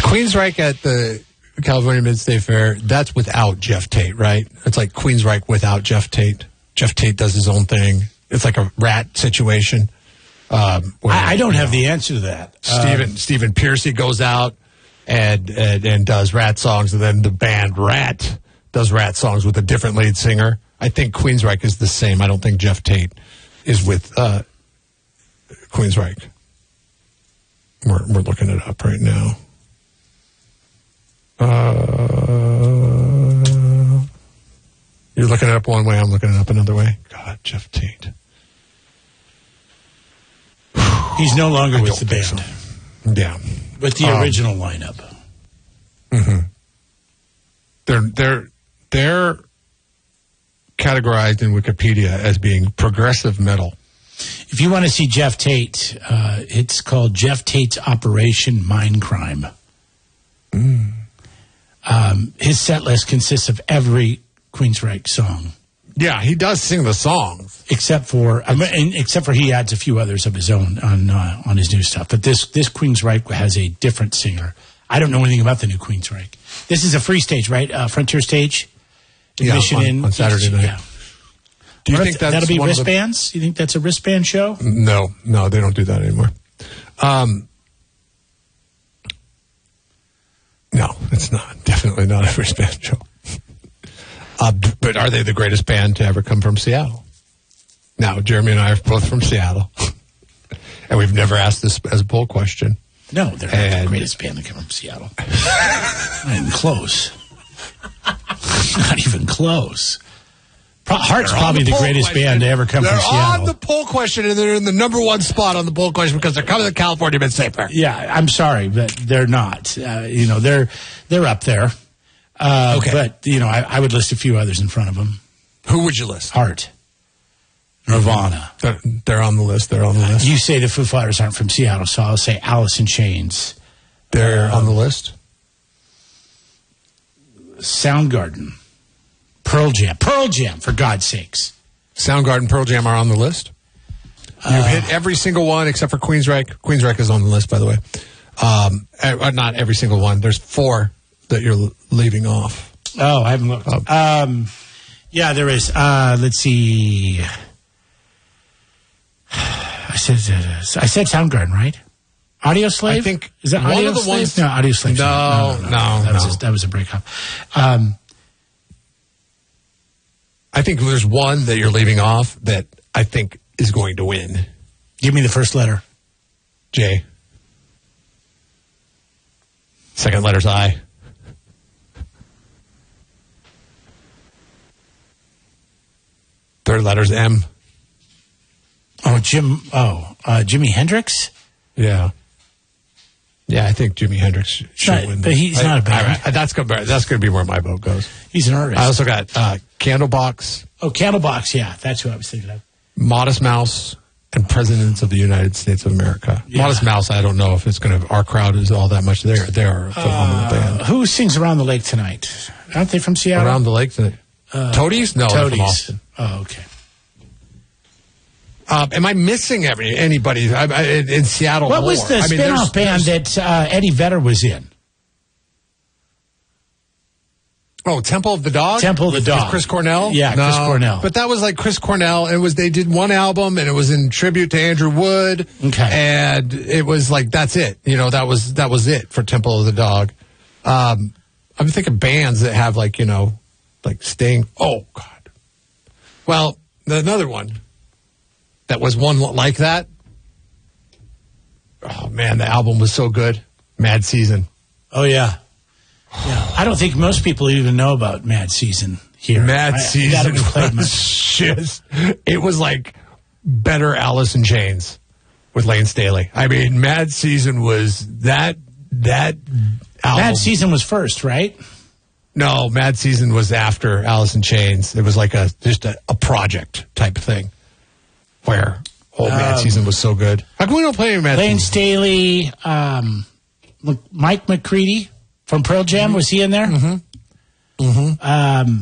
Queensryche at the California Mid-State Fair, that's without Jeff Tate, right? It's like Queensryche without Jeff Tate. Jeff Tate does his own thing. It's like a rat situation. I don't have the answer to that. Stephen Piercy goes out and does rat songs, and then the band Rat does rat songs with a different lead singer. I think Queensryche is the same. I don't think Jeff Tate is with Queensryche. We're looking it up right now. You're looking it up one way, I'm looking it up another way. God, Jeff Tate. He's no longer with the band. So. Yeah. With the original lineup. Mm-hmm. They're categorized in Wikipedia as being progressive metal. If you want to see Jeff Tate, it's called Jeff Tate's Operation Mindcrime. His set list consists of every Queensryche song. Yeah, he does sing the songs, except for he adds a few others of his own on his new stuff. But this Queensryche has a different singer. I don't know anything about the new Queensryche. This is a free stage, right? Frontier stage. Admission on Saturday night. Yeah. Do you think that'll be wristbands? You think that's a wristband show? No, they don't do that anymore. No, it's not. Definitely not a wristband show. But are they the greatest band to ever come from Seattle? Now, Jeremy and I are both from Seattle, and we've never asked this as a poll question. No, they're not the greatest band to come from Seattle. Not even close. Not even close. Heart's probably the greatest band to ever come from Seattle. They're on the poll question, and they're in the number one spot on the poll question because they're coming to the California Mid-State Fair. Yeah, I'm sorry, but they're not. They're up there. Okay. But, I would list a few others in front of them. Who would you list? Heart. Nirvana. They're on the list. They're on the list. You say the Foo Fighters aren't from Seattle, so I'll say Alice in Chains. They're on the list. Soundgarden. Pearl Jam, for God's sakes. Soundgarden, Pearl Jam are on the list. You've hit every single one except for Queensryche. Queensryche is on the list, by the way. Not every single one. There's 4 that you're leaving off. Oh, I haven't looked. Yeah, there is. Let's see. I said Soundgarden, right? Audioslave? I think is that one Audioslave? of the ones. No, Audioslave. No. That was a breakup. I think there's one that you're leaving off that I think is going to win. Give me the first letter. J. Second letter's I. Third letter's M. Oh, Jimi Hendrix? Yeah. Yeah, I think Jimi Hendrix should win. But he's not a band. That's going to be where my vote goes. He's an artist. I also got Candlebox. Oh, Candlebox, yeah. That's who I was thinking of. Modest Mouse and Presidents of the United States of America. Yeah. Modest Mouse, I don't know if it's going to... Our crowd is all that much there. They're a phenomenal band. Who sings Around the Lake Tonight? Aren't they from Seattle? Around the Lake Tonight? Toadies? No, they're from Austin. Oh, okay. Am I missing anybody in Seattle? What was the spin-off band that Eddie Vedder was in? Oh, Temple of the Dog? Temple of the Dog. With Chris Cornell? Yeah, no, Chris Cornell. But that was like Chris Cornell. They did one album, and it was in tribute to Andrew Wood. Okay. And it was like, that's it. That was it for Temple of the Dog. I'm thinking bands that have like Sting. Oh, God. Well, another one that was one like that. Oh, man, the album was so good. Mad Season. Oh, yeah. Yeah. I don't think most people even know about Mad Season here. Mad Season was it was like better Alice in Chains with Lane Staley. I mean, Mad Season was that album. Mad Season was first, right? No, Mad Season was after Alice in Chains. It was like just a project type thing where Mad Season was so good. How come we don't play Mad Lane Season? Staley, Mike McCready from Pearl Jam, was he in there? Mm-hmm. Mm-hmm.